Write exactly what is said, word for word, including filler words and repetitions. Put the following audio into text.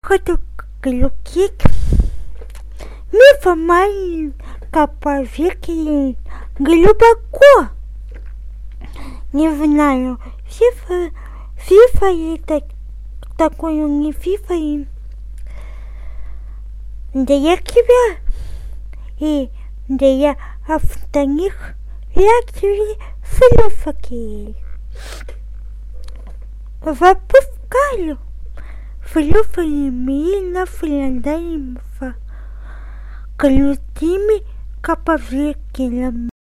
Хочу глюкик. Мифа маленько повекли глубоко. Не знаю, фифа, фифа и так, такую не фифа и да я тебя и да я автоних лакери филофаки. Выпускаю филофали мина филандаимфа. Крутыми каповекелами.